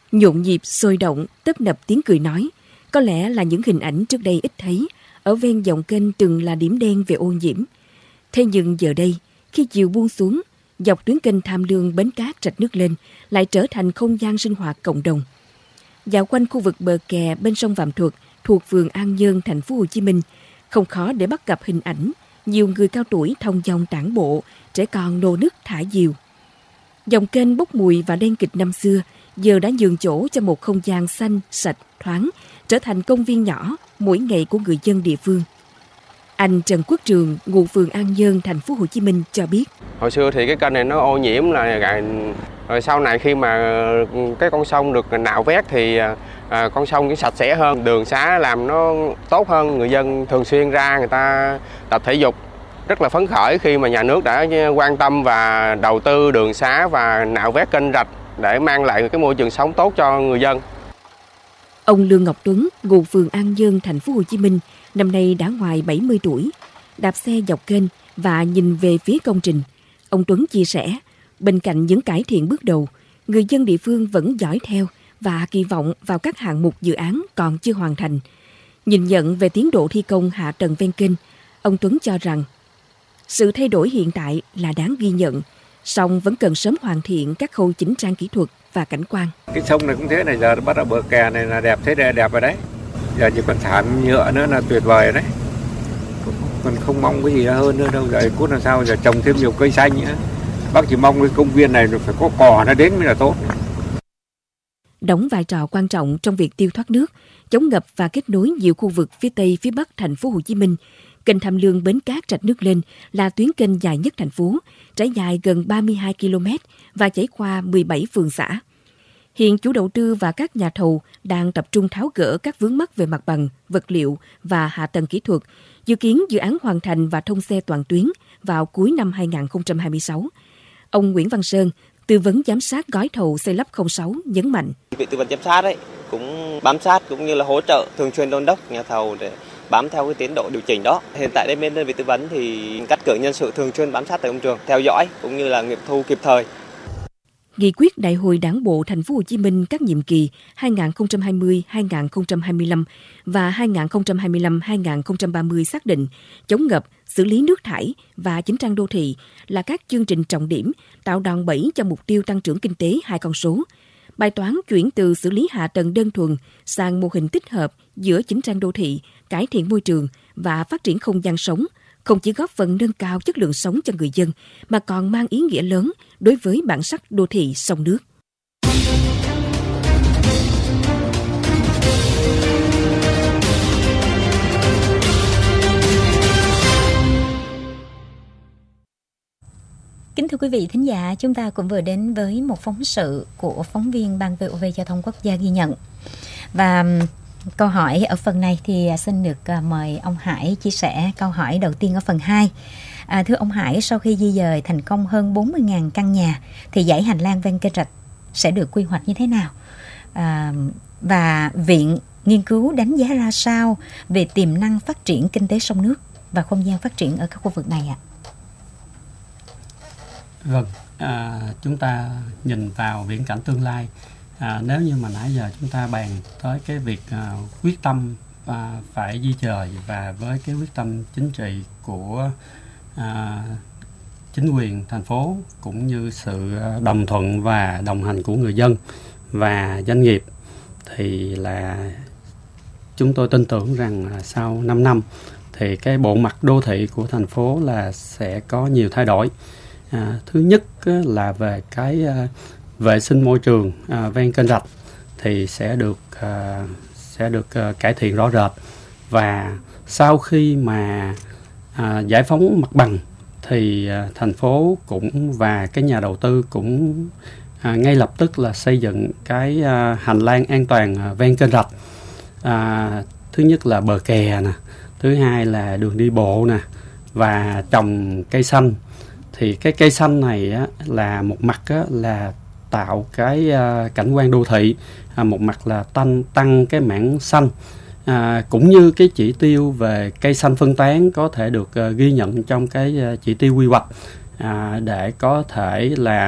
Nhộn nhịp, sôi động, tấp nập tiếng cười nói. Có lẽ là những hình ảnh trước đây ít thấy ở ven dòng kênh từng là điểm đen về ô nhiễm. Thế nhưng giờ đây, khi chiều buông xuống, dọc tuyến kênh Tham Lương Bến Cát Rạch Nước Lên lại trở thành không gian sinh hoạt cộng đồng. Dạo quanh khu vực bờ kè bên sông Vàm Thuật thuộc phường An Nhơn, thành phố Hồ Chí Minh, không khó để bắt gặp hình ảnh nhiều người cao tuổi thong dong tản bộ, trẻ con nô nức thả diều. Dòng kênh bốc mùi và đen kịt năm xưa giờ đã nhường chỗ cho một không gian xanh, sạch, thoáng, trở thành công viên nhỏ mỗi ngày của người dân địa phương. Anh Trần Quốc Trường, ngụ phường An Nhơn, thành phố Hồ Chí Minh cho biết. Hồi xưa thì cái kênh này nó ô nhiễm rồi sau này khi mà cái con sông được nạo vét thì con sông cũng sạch sẽ hơn, đường xá làm nó tốt hơn, người dân thường xuyên ra người ta tập thể dục. Rất là phấn khởi khi mà nhà nước đã quan tâm và đầu tư đường xá và nạo vét kênh rạch để mang lại cái môi trường sống tốt cho người dân. Ông Lương Ngọc Tuấn, ngụ phường An Nhơn, thành phố Hồ Chí Minh, năm nay đã ngoài 70 tuổi, đạp xe dọc kênh và nhìn về phía công trình. Ông Tuấn chia sẻ, bên cạnh những cải thiện bước đầu, người dân địa phương vẫn dõi theo và kỳ vọng vào các hạng mục dự án còn chưa hoàn thành. Nhìn nhận về tiến độ thi công hạ tầng ven kênh, ông Tuấn cho rằng sự thay đổi hiện tại là đáng ghi nhận, song vẫn cần sớm hoàn thiện các khâu chỉnh trang kỹ thuật và cảnh quan. Cái sông này cũng thế này, giờ bắt đầu bờ kè này là đẹp, thế đẹp rồi đấy. Giờ chỉ còn thảm nhựa nữa là tuyệt vời đấy. Còn không mong cái gì hơn nữa đâu, giờ cốt làm sao giờ trồng thêm nhiều cây xanh nữa. Bác chỉ mong cái công viên này phải có cỏ nó đến mới là tốt. Đóng vai trò quan trọng trong việc tiêu thoát nước, chống ngập và kết nối nhiều khu vực phía Tây, phía Bắc thành phố Hồ Chí Minh. Kênh Tham Lương Bến Cát Rạch Nước Lên là tuyến kênh dài nhất thành phố, trải dài gần 32 km và chảy qua 17 phường xã. Hiện chủ đầu tư và các nhà thầu đang tập trung tháo gỡ các vướng mắc về mặt bằng, vật liệu và hạ tầng kỹ thuật, dự kiến dự án hoàn thành và thông xe toàn tuyến vào cuối năm 2026. Ông Nguyễn Văn Sơn, tư vấn giám sát gói thầu xây lắp 06 nhấn mạnh. Vị tư vấn giám sát ấy cũng bám sát cũng như là hỗ trợ thường xuyên đôn đốc nhà thầu để bám theo cái tiến độ điều chỉnh đó. Hiện tại đây bên đơn vị tư vấn thì cắt cử nhân sự thường xuyên bám sát tại công trường, theo dõi cũng như là nghiệm thu kịp thời. Nghị quyết Đại hội Đảng bộ thành phố Hồ Chí Minh các nhiệm kỳ 2020-2025 và 2025-2030 xác định chống ngập, xử lý nước thải và chỉnh trang đô thị là các chương trình trọng điểm tạo đòn bẩy cho mục tiêu tăng trưởng kinh tế hai con số. Bài toán chuyển từ xử lý hạ tầng đơn thuần sang mô hình tích hợp giữa chỉnh trang đô thị, cải thiện môi trường và phát triển không gian sống không chỉ góp phần nâng cao chất lượng sống cho người dân mà còn mang ý nghĩa lớn đối với bản sắc đô thị sông nước. Kính thưa quý vị thính giả, chúng ta cũng vừa đến với một phóng sự của phóng viên Ban VOV Giao thông Quốc gia ghi nhận. Và câu hỏi ở phần này thì xin được mời ông Hải chia sẻ câu hỏi đầu tiên ở phần 2. Thưa ông Hải, sau khi di dời thành công hơn 40.000 căn nhà thì dãy hành lang ven kênh rạch sẽ được quy hoạch như thế nào? Và Viện nghiên cứu đánh giá ra sao về tiềm năng phát triển kinh tế sông nước và không gian phát triển ở các khu vực này ạ? Vâng, chúng ta nhìn vào viễn cảnh tương lai. Nếu như mà nãy giờ chúng ta bàn tới cái việc quyết tâm phải di dời và với cái quyết tâm chính trị của chính quyền thành phố cũng như sự đồng thuận và đồng hành của người dân và doanh nghiệp thì là chúng tôi tin tưởng rằng sau 5 năm thì cái bộ mặt đô thị của thành phố là sẽ có nhiều thay đổi. Thứ nhất là về cái vệ sinh môi trường ven kênh rạch thì sẽ được cải thiện rõ rệt, và sau khi mà giải phóng mặt bằng thì thành phố cũng và cái nhà đầu tư cũng ngay lập tức là xây dựng cái hành lang an toàn ven kênh rạch. Thứ nhất là bờ kè nè, thứ hai là đường đi bộ nè, và trồng cây xanh. Thì cái cây xanh này á, là một mặt á, là tạo cái cảnh quan đô thị, một mặt là tăng cái mảng xanh, cũng như cái chỉ tiêu về cây xanh phân tán có thể được ghi nhận trong cái chỉ tiêu quy hoạch để có thể là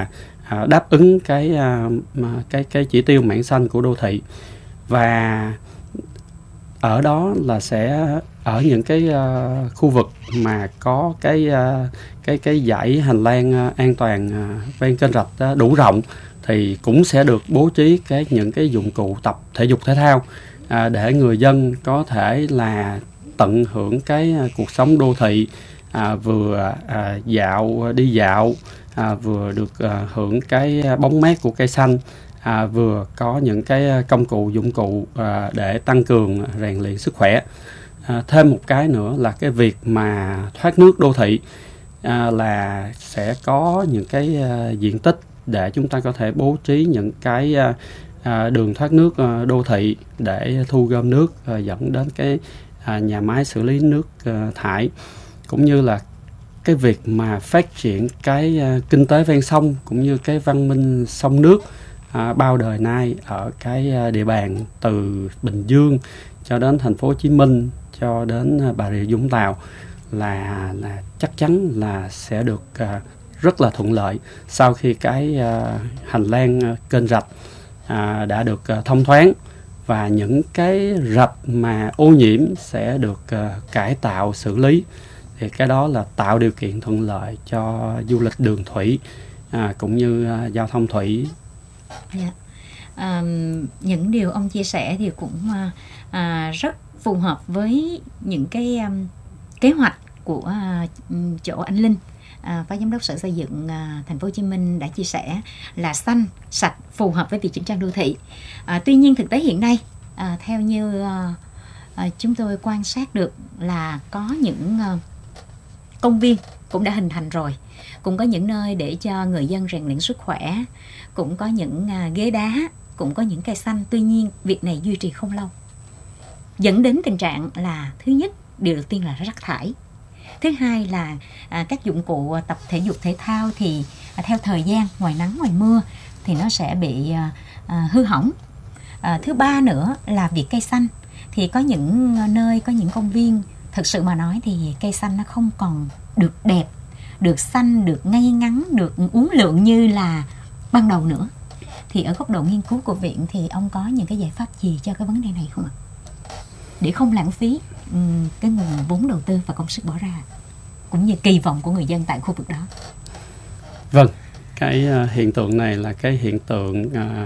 đáp ứng cái chỉ tiêu mảng xanh của đô thị. Và ở đó là sẽ ở những cái khu vực mà có cái dãy hành lang an toàn ven kênh rạch đủ rộng thì cũng sẽ được bố trí những cái dụng cụ tập thể dục thể thao để người dân có thể là tận hưởng cái cuộc sống đô thị, vừa đi dạo, vừa được hưởng cái bóng mát của cây xanh, vừa có những cái công cụ dụng cụ để tăng cường rèn luyện sức khỏe. Thêm một cái nữa là cái việc mà thoát nước đô thị, là sẽ có những cái diện tích để chúng ta có thể bố trí những cái đường thoát nước đô thị để thu gom nước dẫn đến cái nhà máy xử lý nước thải, cũng như là cái việc mà phát triển cái kinh tế ven sông cũng như cái văn minh sông nước bao đời nay ở cái địa bàn từ Bình Dương cho đến thành phố Hồ Chí Minh cho đến Bà Rịa Vũng Tàu là chắc chắn là sẽ được rất là thuận lợi sau khi cái hành lang kênh rạch đã được thông thoáng, và những cái rạch mà ô nhiễm sẽ được cải tạo xử lý. Thì cái đó là tạo điều kiện thuận lợi cho du lịch đường thủy cũng như giao thông thủy. Những điều ông chia sẻ thì cũng rất phù hợp với những cái kế hoạch của chỗ anh Linh, Phó Giám đốc Sở Xây dựng Thành phố Hồ Chí Minh đã chia sẻ là xanh, sạch, phù hợp với việc chỉnh trang đô thị. Tuy nhiên thực tế hiện nay, theo như chúng tôi quan sát được là có những công viên cũng đã hình thành rồi, cũng có những nơi để cho người dân rèn luyện sức khỏe, cũng có những ghế đá, cũng có những cây xanh. Tuy nhiên việc này duy trì không lâu, dẫn đến tình trạng là thứ nhất, điều đầu tiên là rác thải. Thứ hai là các dụng cụ tập thể dục thể thao thì theo thời gian, ngoài nắng ngoài mưa thì nó sẽ bị hư hỏng. Thứ ba nữa là việc cây xanh, thì có những nơi, có những công viên thực sự mà nói thì cây xanh nó không còn được đẹp, được xanh, được ngay ngắn, được uốn lượn như là ban đầu nữa. Thì ở góc độ nghiên cứu của viện thì ông có những cái giải pháp gì cho cái vấn đề này không ạ? Để không lãng phí cái nguồn vốn đầu tư và công sức bỏ ra, cũng như kỳ vọng của người dân tại khu vực đó. Vâng, cái hiện tượng này là cái hiện tượng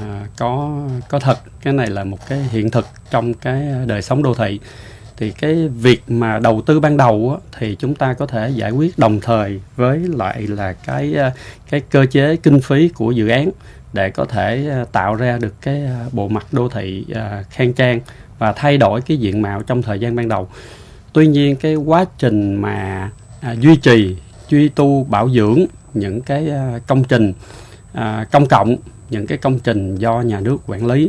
có thật. Cái này là một cái hiện thực trong cái đời sống đô thị. Thì cái việc mà đầu tư ban đầu thì chúng ta có thể giải quyết đồng thời với lại là cái cơ chế kinh phí của dự án để có thể tạo ra được cái bộ mặt đô thị khang trang và thay đổi cái diện mạo trong thời gian ban đầu. Tuy nhiên cái quá trình mà duy trì, duy tu, bảo dưỡng những cái công trình công cộng, những cái công trình do nhà nước quản lý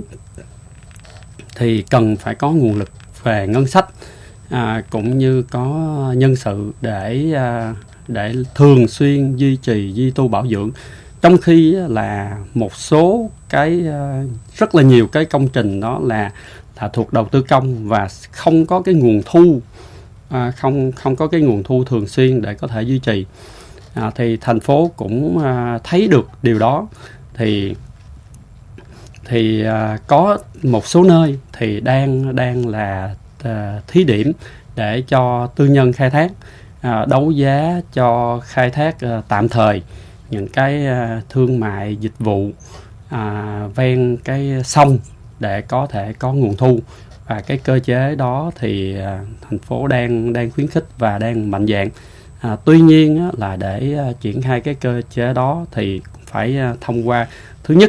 thì cần phải có nguồn lực về ngân sách, cũng như có nhân sự để thường xuyên duy trì, duy tu, bảo dưỡng. Trong khi là một số cái rất là nhiều cái công trình đó là thuộc đầu tư công và không có cái nguồn thu, không có cái nguồn thu thường xuyên để có thể duy trì. Thì thành phố cũng thấy được điều đó, thì có một số nơi thì đang là thí điểm để cho tư nhân khai thác, đấu giá cho khai thác tạm thời những cái thương mại dịch vụ ven cái sông để có thể có nguồn thu. Và cái cơ chế đó thì thành phố đang khuyến khích và đang mạnh dạn. Tuy nhiên là để triển khai cái cơ chế đó thì phải thông qua, thứ nhất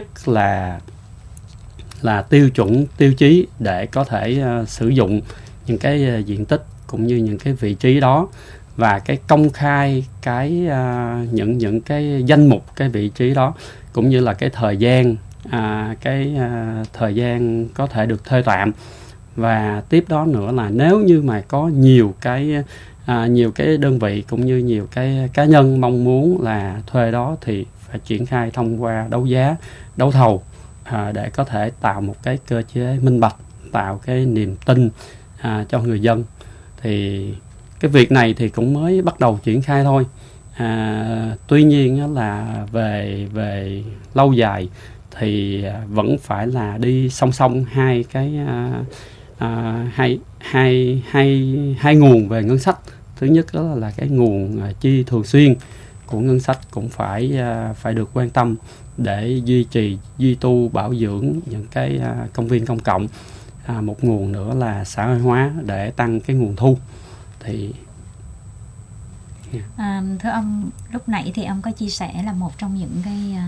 là tiêu chuẩn, tiêu chí để có thể sử dụng những cái diện tích cũng như những cái vị trí đó, và cái công khai những cái danh mục cái vị trí đó, cũng như là cái thời gian thời gian có thể được thuê tạm. Và tiếp đó nữa là nếu như mà có nhiều cái đơn vị cũng như nhiều cái cá nhân mong muốn là thuê đó thì phải triển khai thông qua đấu giá, đấu thầu, để có thể tạo một cái cơ chế minh bạch, tạo cái niềm tin cho người dân. Thì cái việc này thì cũng mới bắt đầu triển khai thôi. Tuy nhiên là về lâu dài thì vẫn phải là đi song song hai cái hai nguồn về ngân sách. Thứ nhất đó là cái nguồn chi thường xuyên của ngân sách cũng phải được quan tâm để duy trì, duy tu, bảo dưỡng những cái công viên công cộng. Một nguồn nữa là xã hội hóa để tăng cái nguồn thu. Thì thưa ông, lúc nãy thì ông có chia sẻ là một trong những cái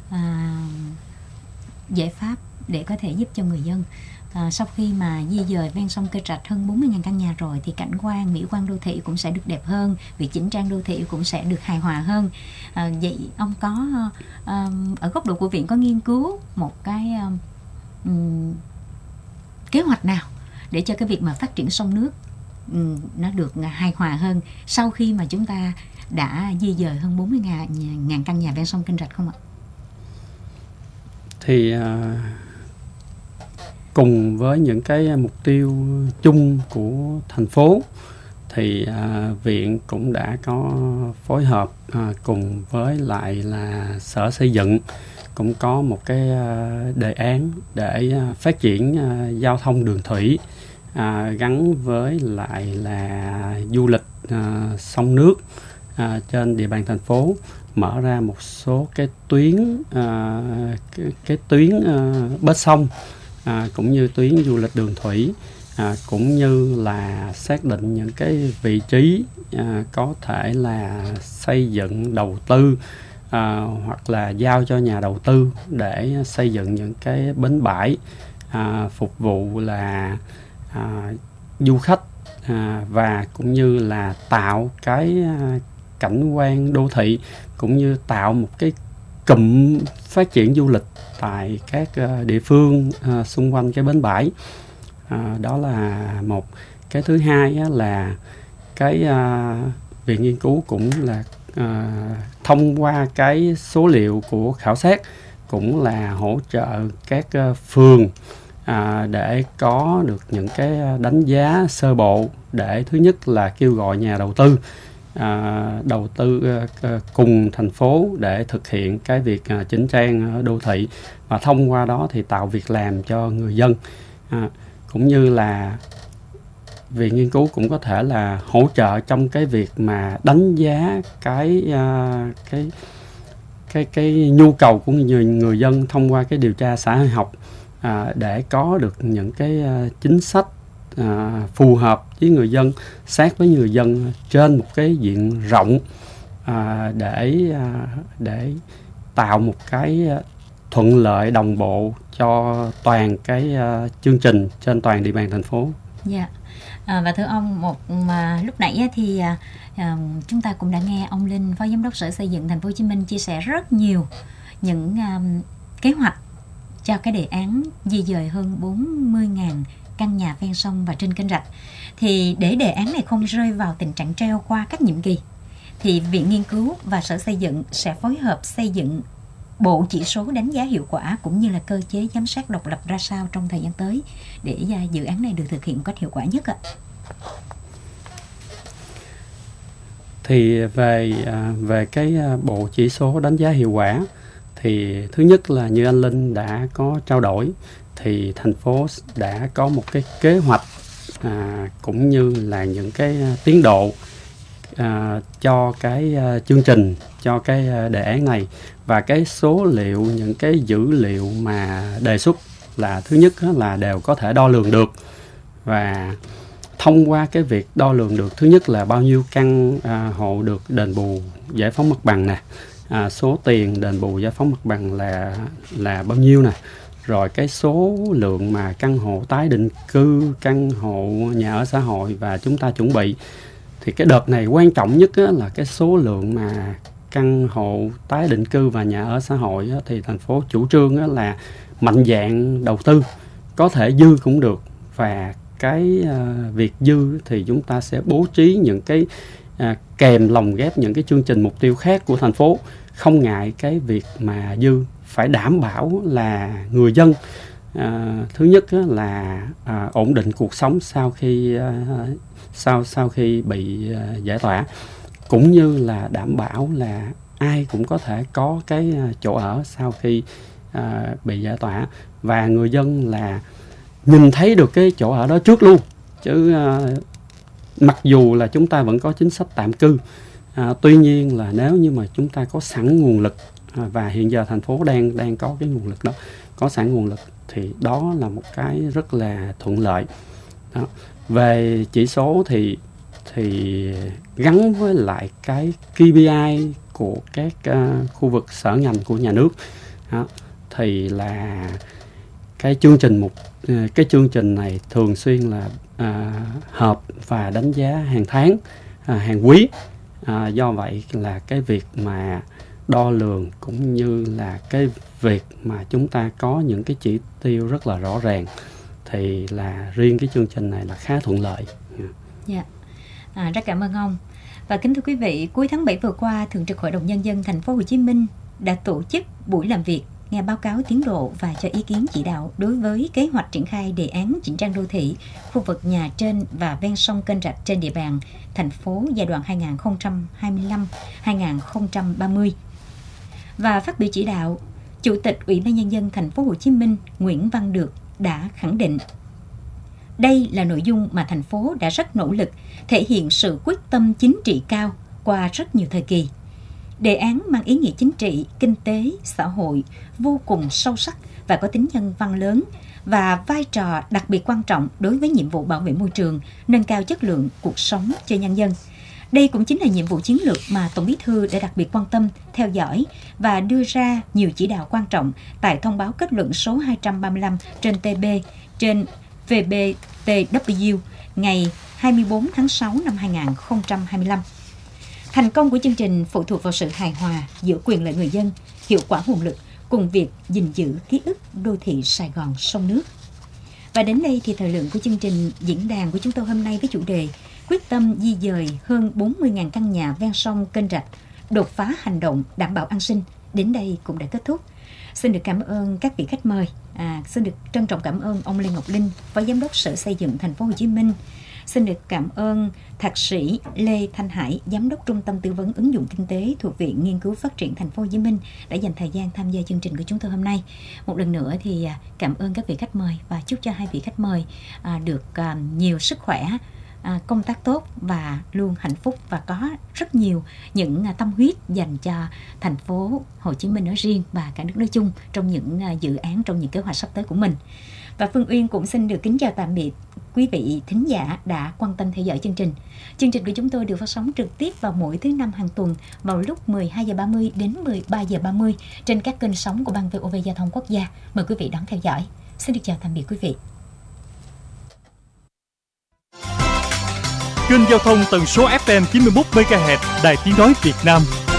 giải pháp để có thể giúp cho người dân sau khi mà di dời ven sông Kênh Rạch hơn 40.000 căn nhà rồi thì cảnh quan, mỹ quan đô thị cũng sẽ được đẹp hơn, việc chỉnh trang đô thị cũng sẽ được hài hòa hơn. Vậy ông có ở góc độ của viện có nghiên cứu một cái kế hoạch nào để cho cái việc mà phát triển sông nước nó được hài hòa hơn sau khi mà chúng ta đã di dời hơn 40.000 căn nhà ven sông Kênh Rạch không ạ? Thì cùng với những cái mục tiêu chung của thành phố thì viện cũng đã có phối hợp cùng với lại là Sở Xây dựng cũng có một cái đề án để phát triển giao thông đường thủy gắn với lại là du lịch sông nước trên địa bàn thành phố, mở ra một số cái tuyến bến sông cũng như tuyến du lịch đường thủy, cũng như là xác định những cái vị trí có thể là xây dựng đầu tư hoặc là giao cho nhà đầu tư để xây dựng những cái bến bãi phục vụ là du khách và cũng như là tạo cái cảnh quan đô thị, cũng như tạo một cái cụm phát triển du lịch tại các địa phương xung quanh cái bến bãi. Đó là một. Cái thứ hai là cái viện nghiên cứu cũng là thông qua cái số liệu của khảo sát cũng là hỗ trợ các phường để có được những cái đánh giá sơ bộ, để thứ nhất là kêu gọi nhà đầu tư cùng thành phố để thực hiện cái việc chỉnh trang đô thị, và thông qua đó thì tạo việc làm cho người dân, cũng như là viện nghiên cứu cũng có thể là hỗ trợ trong cái việc mà đánh giá cái nhu cầu của người dân thông qua cái điều tra xã hội học, để có được những cái chính sách phù hợp với người dân, sát với người dân trên một cái diện rộng, để tạo một cái thuận lợi đồng bộ cho toàn cái chương trình trên toàn địa bàn thành phố. Dạ. Và thưa ông, lúc nãy thì chúng ta cũng đã nghe ông Linh, Phó Giám đốc Sở Xây dựng Thành phố Hồ Chí Minh chia sẻ rất nhiều những kế hoạch cho cái đề án di dời hơn 40.000 căn nhà ven sông và trên kênh rạch. Thì để đề án này không rơi vào tình trạng treo qua các nhiệm kỳ, thì Viện Nghiên cứu và Sở Xây dựng sẽ phối hợp xây dựng bộ chỉ số đánh giá hiệu quả cũng như là cơ chế giám sát độc lập ra sao trong thời gian tới để dự án này được thực hiện một cách hiệu quả nhất ạ? Thì về cái bộ chỉ số đánh giá hiệu quả, thì thứ nhất là như anh Linh đã có trao đổi, thì thành phố đã có một cái kế hoạch cũng như là những cái tiến độ cho cái chương trình, cho cái đề án này. Và cái số liệu, những cái dữ liệu mà đề xuất là thứ nhất là đều có thể đo lường được, và thông qua cái việc đo lường được, thứ nhất là bao nhiêu căn hộ được đền bù giải phóng mặt bằng nè, số tiền đền bù giải phóng mặt bằng là bao nhiêu nè, rồi cái số lượng mà căn hộ tái định cư, căn hộ nhà ở xã hội và chúng ta chuẩn bị. Thì cái đợt này quan trọng nhất là cái số lượng mà căn hộ tái định cư và nhà ở xã hội thì thành phố chủ trương là mạnh dạn đầu tư, có thể dư cũng được, và cái việc dư thì chúng ta sẽ bố trí những cái kèm lồng ghép những cái chương trình mục tiêu khác của thành phố, không ngại cái việc mà dư, phải đảm bảo là người dân thứ nhất là ổn định cuộc sống sau khi bị giải tỏa. cũng như là đảm bảo là ai cũng có thể có cái chỗ ở sau khi bị giải tỏa, và người dân là nhìn thấy được cái chỗ ở đó trước luôn. Chứ mặc dù là chúng ta vẫn có chính sách tạm cư, tuy nhiên là nếu như mà chúng ta có sẵn nguồn lực, và hiện giờ thành phố đang có cái nguồn lực đó, có sẵn nguồn lực, thì đó là một cái rất là thuận lợi đó. Về chỉ số thì gắn với lại cái KPI của các khu vực sở ngành của nhà nước đó, thì là cái chương trình này thường xuyên là họp và đánh giá hàng tháng, hàng quý. Do vậy là cái việc mà đo lường cũng như là cái việc mà chúng ta có những cái chỉ tiêu rất là rõ ràng, thì là riêng cái chương trình này là khá thuận lợi. Dạ. Rất cảm ơn ông. Và kính thưa quý vị, cuối tháng 7 vừa qua, Thường trực Hội đồng Nhân dân thành phố Hồ Chí Minh đã tổ chức buổi làm việc nghe báo cáo tiến độ và cho ý kiến chỉ đạo đối với kế hoạch triển khai đề án chỉnh trang đô thị khu vực nhà trên và ven sông kênh rạch trên địa bàn thành phố giai đoạn 2025-2030. Và phát biểu chỉ đạo, Chủ tịch Ủy ban Nhân dân thành phố Hồ Chí Minh Nguyễn Văn Được đã khẳng định đây là nội dung mà thành phố đã rất nỗ lực, thể hiện sự quyết tâm chính trị cao qua rất nhiều thời kỳ. Đề án mang ý nghĩa chính trị, kinh tế, xã hội vô cùng sâu sắc và có tính nhân văn lớn, và vai trò đặc biệt quan trọng đối với nhiệm vụ bảo vệ môi trường, nâng cao chất lượng cuộc sống cho nhân dân. Đây cũng chính là nhiệm vụ chiến lược mà Tổng Bí thư đã đặc biệt quan tâm, theo dõi và đưa ra nhiều chỉ đạo quan trọng tại thông báo kết luận số 235 trên TB trên VBTW ngày 24 tháng 6 năm 2025. Thành công của chương trình phụ thuộc vào sự hài hòa giữa quyền lợi người dân, hiệu quả nguồn lực cùng việc gìn giữ ký ức đô thị Sài Gòn sông nước. Và đến đây thì thời lượng của chương trình diễn đàn của chúng tôi hôm nay với chủ đề quyết tâm di dời hơn 40.000 căn nhà ven sông kênh rạch, đột phá hành động đảm bảo an sinh đến đây cũng đã kết thúc. Xin được cảm ơn các vị khách mời. Xin được trân trọng cảm ơn ông Lê Ngọc Linh, Phó Giám đốc Sở Xây dựng Thành phố Hồ Chí Minh. Xin được cảm ơn Thạc sĩ Lê Thanh Hải, Giám đốc Trung tâm Tư vấn Ứng dụng Kinh tế thuộc Viện Nghiên cứu Phát triển Thành phố Hồ Chí Minh đã dành thời gian tham gia chương trình của chúng tôi hôm nay. Một lần nữa thì cảm ơn các vị khách mời và chúc cho hai vị khách mời được nhiều sức khỏe, công tác tốt và luôn hạnh phúc, và có rất nhiều những tâm huyết dành cho thành phố Hồ Chí Minh nói riêng và cả nước nói chung trong những dự án, trong những kế hoạch sắp tới của mình. Và Phương Uyên cũng xin được kính chào tạm biệt quý vị thính giả đã quan tâm theo dõi chương trình. Chương trình của chúng tôi được phát sóng trực tiếp vào mỗi thứ Năm hàng tuần vào lúc 12:30 đến 13:30 trên các kênh sóng của Ban VOV Giao thông Quốc gia. Mời quý vị đón theo dõi. Xin được chào tạm biệt quý vị. Kênh giao thông tần số FM 91 MHz Đài Tiếng nói Việt Nam